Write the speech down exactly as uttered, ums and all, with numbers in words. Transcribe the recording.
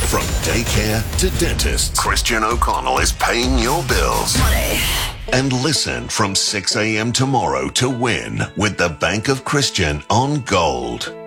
From daycare to dentist, Christian O'Connell is paying your bills. Money. And listen from six a.m. tomorrow to win with the Bank of Christian on Gold.